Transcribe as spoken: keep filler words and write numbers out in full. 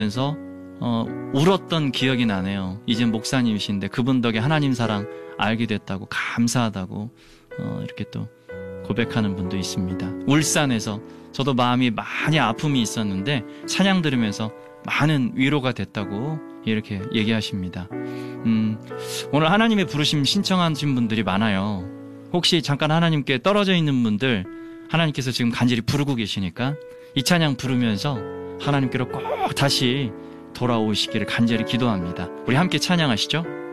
그래서 어, 울었던 기억이 나네요. 이제 목사님이신데 그분 덕에 하나님 사랑 알게 됐다고, 감사하다고 어, 이렇게 또 고백하는 분도 있습니다. 울산에서 저도 마음이 많이 아픔이 있었는데 찬양 들으면서 많은 위로가 됐다고 이렇게 얘기하십니다. 음, 오늘 하나님의 부르심 신청하신 분들이 많아요. 혹시 잠깐 하나님께 떨어져 있는 분들, 하나님께서 지금 간절히 부르고 계시니까 이 찬양 부르면서 하나님께로 꼭 다시 돌아오시기를 간절히 기도합니다. 우리 함께 찬양하시죠.